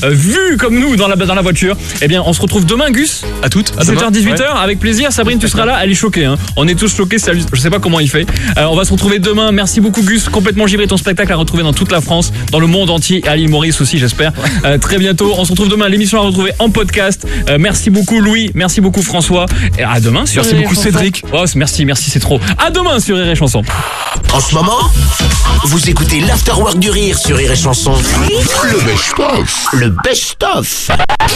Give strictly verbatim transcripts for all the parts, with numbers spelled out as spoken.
euh, vus comme nous dans la, dans la voiture. Eh bien, on se retrouve demain, Gus. À toutes. À dix-sept heures dix-huit heures, ouais. Avec plaisir. Sabrine, tu seras là. Elle est choquée. Hein. On est tous choqués. Je sais pas comment il fait. Euh, on va se retrouver demain. Merci beaucoup, Gus. Complètement givré, ton spectacle à retrouver dans toute la France, dans le monde entier, et à l'île Maurice aussi, j'espère. Euh, très bientôt. On se retrouve demain. L'émission à retrouver en podcast. Euh, merci beaucoup, Louis. Merci beaucoup, François. Et à demain sur Merci beaucoup, Cédric. Oh, merci, merci, c'est trop. À demain sur Rire et Chanson. En ce moment, vous écoutez l'Afterwork du Rire sur Rire et Chanson. Le best-of. Le best-of.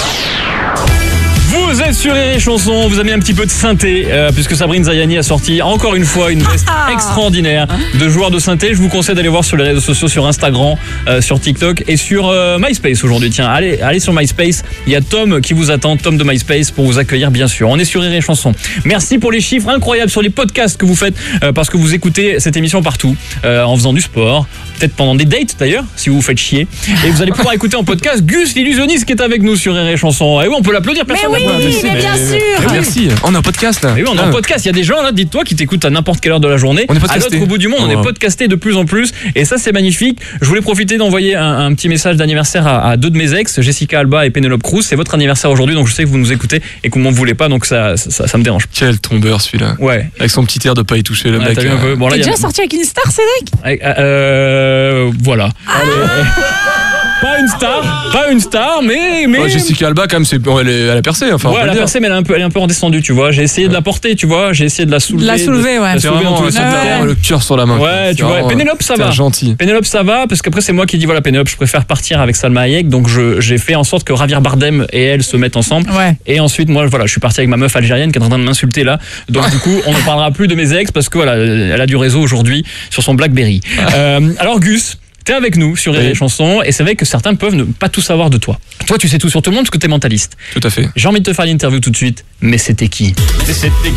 Vous êtes sur Rire et Chanson, vous avez un petit peu de synthé, euh, puisque Sabrine Zayani a sorti encore une fois une veste ah extraordinaire de joueurs de synthé. Je vous conseille d'aller voir sur les réseaux sociaux, sur Instagram, euh, sur TikTok et sur euh, MySpace aujourd'hui. Tiens, allez, allez sur MySpace, il y a Tom qui vous attend, Tom de MySpace, pour vous accueillir bien sûr. On est sur Rire et Chanson. Merci pour les chiffres incroyables sur les podcasts que vous faites, euh, parce que vous écoutez cette émission partout, euh, en faisant du sport, peut-être pendant des dates d'ailleurs, si vous vous faites chier. Et vous allez pouvoir écouter en podcast Gus l'illusionniste qui est avec nous sur Rire et Chanson. Et oui, on peut l'applaudir, personne Mais oui, mais, mais bien sûr. Mais merci. On est en podcast là. Mais oui, on est en podcast. Il y a des gens là, dites-toi, qui t'écoutent à n'importe quelle heure de la journée. On est à l'autre bout du monde, on est podcasté de plus en plus. Et ça, c'est magnifique. Je voulais profiter d'envoyer un, un petit message d'anniversaire à, à deux de mes ex, Jessica Alba et Penelope Cruz. C'est votre anniversaire aujourd'hui, donc je sais que vous nous écoutez et que vous m'en voulez pas, donc ça, ça, ça, ça me dérange. Quel tombeur celui-là. Ouais. Avec son petit air de pas y toucher le ouais, mec. T'as vu un peu. Bon, là, T'es déjà a... sorti avec une star, Cédric? Euh, voilà. Ah Pas une star, pas une star, mais mais. Oh, Jessica Alba, quand même, c'est, elle, est, elle a percé. Enfin, ouais, elle a percé, mais elle est un peu, elle est un peu redescendue, tu vois. J'ai essayé ouais. de la porter, tu vois. J'ai essayé de la soulever. De la soulever, de, ouais. De c'est soulever vraiment, dans tous les ouais. le cœur sur la main. Ouais, tu vois. Pénélope, ça va. Gentil. Pénélope, ça va, parce qu'après c'est moi qui dis voilà, Pénélope, je préfère partir avec Salma Hayek, donc je, j'ai fait en sorte que Javier Bardem et elle se mettent ensemble. Ouais. Et ensuite, moi, voilà, je suis parti avec ma meuf algérienne qui est en train de m'insulter là. Donc du coup, on ne parlera plus de mes ex parce que voilà, elle a du réseau aujourd'hui sur son BlackBerry. euh, alors Gus. T'es avec nous sur Rire et Chanson et c'est vrai que certains peuvent ne pas tout savoir de toi. Toi, tu sais tout sur tout le monde parce que t'es mentaliste. Tout à fait. J'ai envie de te faire l'interview tout de suite, mais c'était qui? C'était